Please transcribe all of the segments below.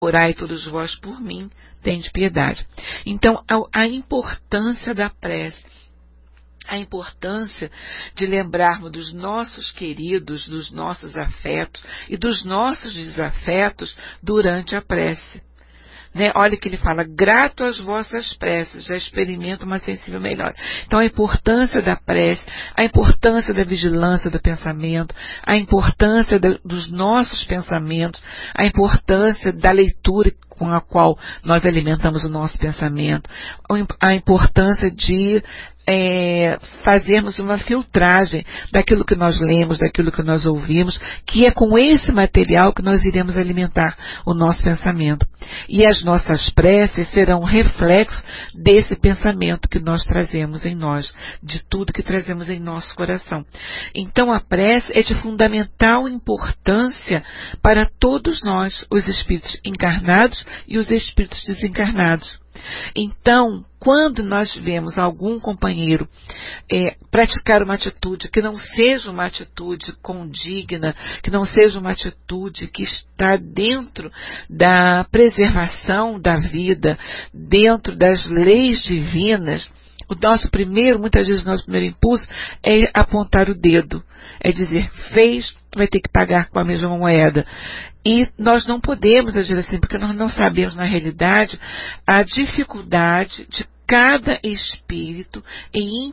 Orai todos vós por mim, tende piedade. Então, a importância da prece, a importância de lembrarmos dos nossos queridos, dos nossos afetos e dos nossos desafetos durante a prece. Né? Olha que ele fala, grato às vossas preces, já experimento uma sensível melhora. Então a importância da prece, a importância da vigilância do pensamento, a importância dos nossos pensamentos, a importância da leitura com a qual nós alimentamos o nosso pensamento, a importância de fazermos uma filtragem daquilo que nós lemos, daquilo que nós ouvimos, que é com esse material que nós iremos alimentar o nosso pensamento. E as nossas preces serão reflexo desse pensamento que nós trazemos em nós, de tudo que trazemos em nosso coração. Então a prece é de fundamental importância para todos nós, os espíritos encarnados e os espíritos desencarnados. Então, quando nós vemos algum companheiro praticar uma atitude que não seja uma atitude condigna, que não seja uma atitude que está dentro da preservação da vida, dentro das leis divinas, muitas vezes o nosso primeiro impulso é apontar o dedo, é dizer, fez, vai ter que pagar com a mesma moeda. E nós não podemos agir assim, porque nós não sabemos, na realidade, a dificuldade de cada espírito em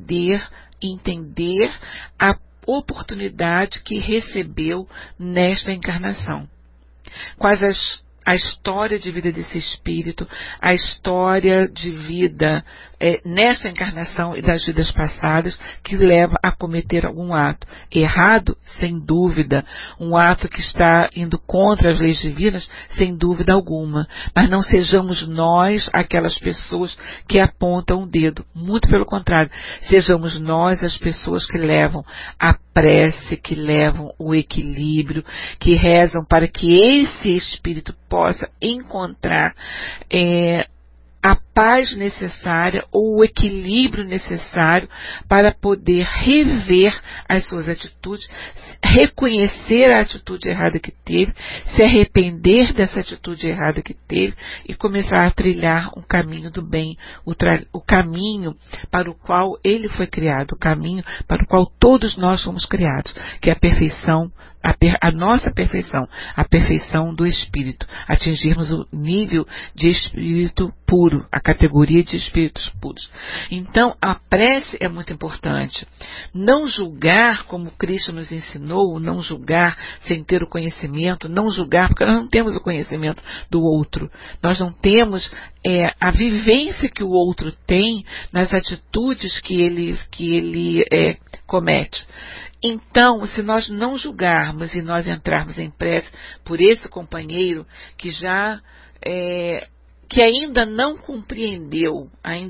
entender a oportunidade que recebeu nesta encarnação. Quais a história de vida desse espírito, a história de vida nessa encarnação e das vidas passadas que leva a cometer algum ato errado, sem dúvida, um ato que está indo contra as leis divinas, sem dúvida alguma, mas não sejamos nós aquelas pessoas que apontam o dedo, muito pelo contrário, sejamos nós as pessoas que levam a prece, que levam o equilíbrio, que rezam para que esse espírito possa encontrar a paz necessária ou o equilíbrio necessário para poder rever as suas atitudes, reconhecer a atitude errada que teve, se arrepender dessa atitude errada que teve e começar a trilhar um caminho do bem, o caminho para o qual ele foi criado, o caminho para o qual todos nós fomos criados, que é a perfeição, a nossa perfeição, a perfeição do espírito, atingirmos o nível de espírito puro, a categoria de espíritos puros. Então, a prece é muito importante. Não julgar, como Cristo nos ensinou, não julgar sem ter o conhecimento, não julgar, porque nós não temos o conhecimento do outro. Nós não temos a vivência que o outro tem nas atitudes que ele comete. Então, se nós não julgarmos e nós entrarmos em prece por esse companheiro que que ainda não compreendeu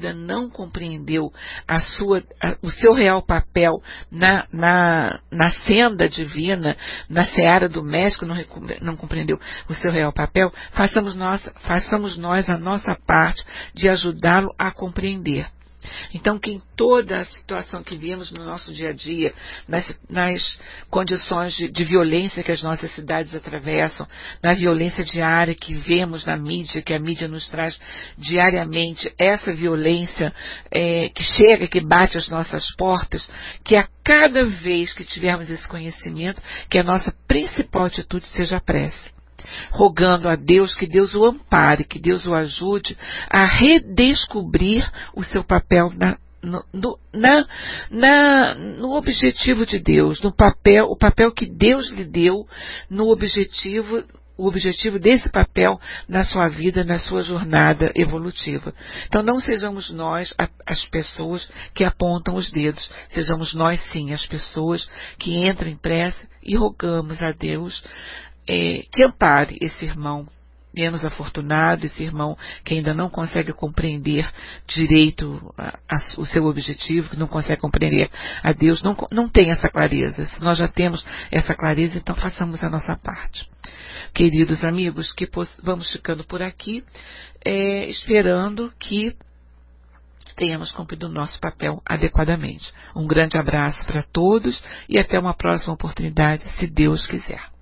o seu real papel na senda divina, na seara do mestre, não compreendeu o seu real papel, façamos nós a nossa parte de ajudá-lo a compreender. Então, que em toda a situação que vemos no nosso dia a dia, nas condições de violência que as nossas cidades atravessam, na violência diária que vemos na mídia, que a mídia nos traz diariamente, essa violência que chega, que bate às nossas portas, que a cada vez que tivermos esse conhecimento, que a nossa principal atitude seja a prece. Rogando a Deus que Deus o ampare, que Deus o ajude a redescobrir o seu papel no objetivo de Deus, o papel que Deus lhe deu, o objetivo desse papel na sua vida, na sua jornada evolutiva. Então não sejamos nós as pessoas que apontam os dedos, sejamos nós sim as pessoas que entram em prece e rogamos a Deus que ampare esse irmão menos afortunado, esse irmão que ainda não consegue compreender direito o seu objetivo, que não consegue compreender a Deus, não tem essa clareza. Se nós já temos essa clareza, então façamos a nossa parte. Queridos amigos, que vamos ficando por aqui, esperando que tenhamos cumprido o nosso papel adequadamente. Um grande abraço para todos e até uma próxima oportunidade, se Deus quiser.